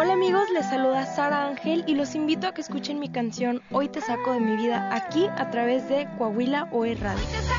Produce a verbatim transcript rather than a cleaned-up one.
Hola amigos, les saluda Sara Ángel y los invito a que escuchen mi canción Hoy te saco de mi vida aquí a través de Coahuila O E Radio.